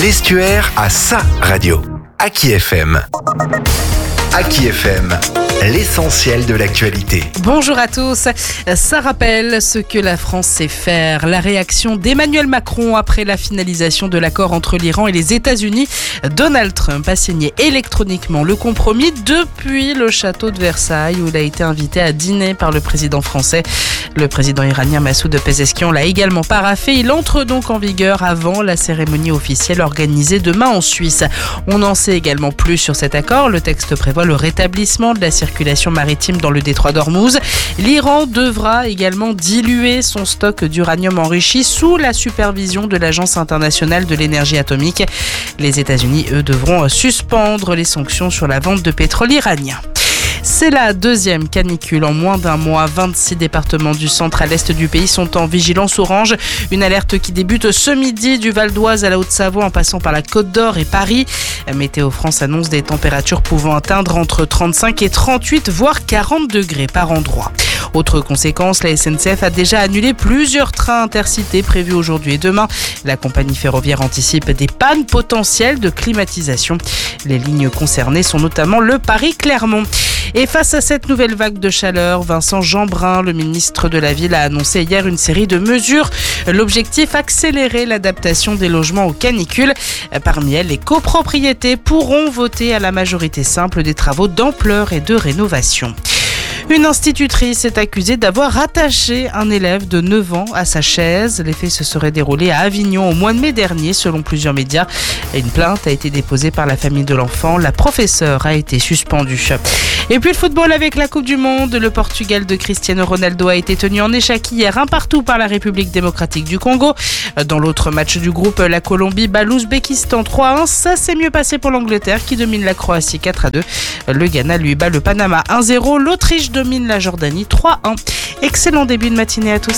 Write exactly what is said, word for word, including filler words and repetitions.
L'Estuaire a sa radio. Aki F M. Aki F M, l'essentiel de l'actualité. Bonjour à tous. Ça rappelle ce que la France sait faire. La réaction d'Emmanuel Macron après la finalisation de l'accord entre l'Iran et les États-Unis. Donald Trump a signé électroniquement le compromis depuis le château de Versailles où il a été invité à dîner par le président français. Le président iranien Massoud Pezeshkian l'a également paraphé. Il entre donc en vigueur avant la cérémonie officielle organisée demain en Suisse. On en sait également plus sur cet accord. Le texte prévoit le rétablissement de la circulation maritime dans le détroit d'Ormuz. L'Iran devra également diluer son stock d'uranium enrichi sous la supervision de l'Agence internationale de l'énergie atomique. Les États-Unis, eux, devront suspendre les sanctions sur la vente de pétrole iranien. C'est la deuxième canicule en moins d'un mois. vingt-six départements du centre à l'est du pays sont en vigilance orange. Une alerte qui débute ce midi du Val d'Oise à la Haute-Savoie en passant par la Côte d'Or et Paris. Météo France annonce des températures pouvant atteindre entre trente-cinq et trente-huit voire quarante degrés par endroit. Autre conséquence, la S N C F a déjà annulé plusieurs trains intercités prévus aujourd'hui et demain. La compagnie ferroviaire anticipe des pannes potentielles de climatisation. Les lignes concernées sont notamment le Paris-Clermont. Et face à cette nouvelle vague de chaleur, Vincent Jeanbrun, le ministre de la Ville, a annoncé hier une série de mesures. L'objectif, accélérer l'adaptation des logements aux canicules. Parmi elles, les copropriétés pourront voter à la majorité simple des travaux d'ampleur et de rénovation. Une institutrice est accusée d'avoir attaché un élève de neuf ans à sa chaise. Les faits se seraient déroulés à Avignon au mois de mai dernier, selon plusieurs médias. Une plainte a été déposée par la famille de l'enfant. La professeure a été suspendue. Et puis le football avec la Coupe du Monde. Le Portugal de Cristiano Ronaldo a été tenu en échec hier un partout par la République démocratique du Congo. Dans l'autre match du groupe, la Colombie bat l'Ouzbékistan trois à un. Ça s'est mieux passé pour l'Angleterre qui domine la Croatie quatre à deux. Le Ghana lui bat le Panama un zéro. L'Autriche domine la Jordanie trois à un. Excellent début de matinée à tous.